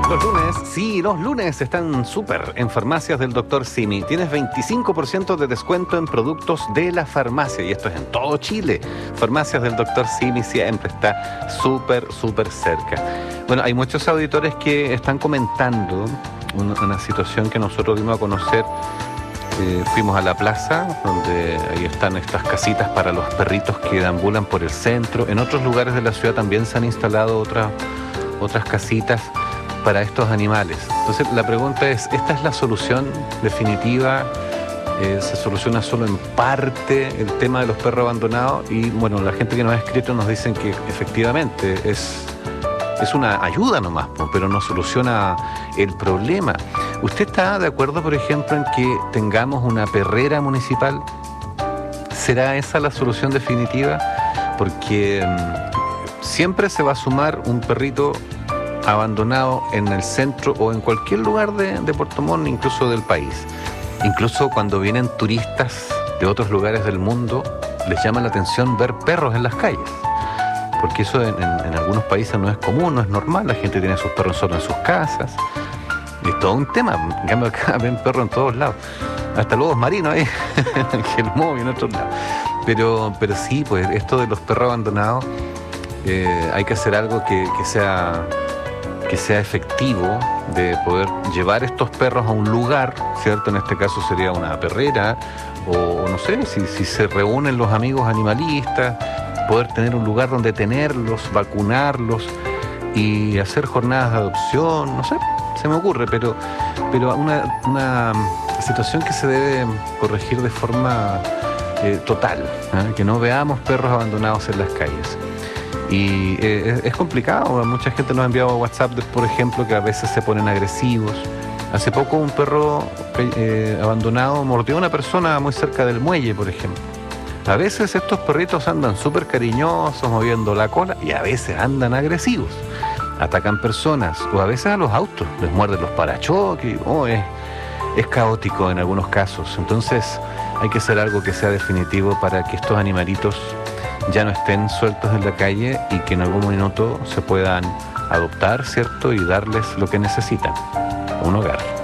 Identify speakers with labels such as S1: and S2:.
S1: Los lunes, sí, los lunes están súper en Farmacias del Dr. Simi. Tienes 25% de descuento en productos de la farmacia y esto es en todo Chile. Farmacias del Dr. Simi siempre está súper cerca. Bueno, hay muchos auditores que están comentando una situación que nosotros dimos a conocer. Fuimos a la plaza, donde ahí están estas casitas para los perritos que deambulan por el centro. En otros lugares de la ciudad también se han instalado otras casitas para estos animales. Entonces la pregunta es, ¿esta es la solución definitiva? ¿Se soluciona solo en parte el tema de los perros abandonados? Y bueno, la gente que nos ha escrito nos dicen que efectivamente es una ayuda nomás, pero no soluciona el problema. ¿Usted está de acuerdo, por ejemplo, en que tengamos una perrera municipal? ¿Será esa la solución definitiva? Porque siempre se va a sumar un perrito abandonado en el centro o en cualquier lugar de Puerto Montt, incluso del país. Incluso cuando vienen turistas de otros lugares del mundo, les llama la atención ver perros en las calles. Porque eso en algunos países no es común, no es normal. La gente tiene sus perros solo en sus casas. Es todo un tema. En cambio acá ven perros en todos lados. Hasta lobos marinos ahí, en Gelmó y en otros lados. Pero sí, pues esto de los perros abandonados, hay que hacer algo que sea efectivo, de poder llevar estos perros a un lugar, ¿cierto? En este caso sería una perrera, o no sé, si se reúnen los amigos animalistas, poder tener un lugar donde tenerlos, vacunarlos y hacer jornadas de adopción, no sé, se me ocurre, pero una situación que se debe corregir de forma total, que no veamos perros abandonados en las calles. Y es complicado, mucha gente nos ha enviado WhatsApp, por ejemplo, que a veces se ponen agresivos. Hace poco un perro abandonado mordió a una persona muy cerca del muelle, por ejemplo. A veces estos perritos andan súper cariñosos, moviendo la cola, y a veces andan agresivos. Atacan personas, o a veces a los autos, les muerden los parachoques. Es caótico en algunos casos. Entonces hay que hacer algo que sea definitivo para que estos animalitos ya no estén sueltos en la calle y que en algún minuto se puedan adoptar, ¿cierto? Y darles lo que necesitan, un hogar.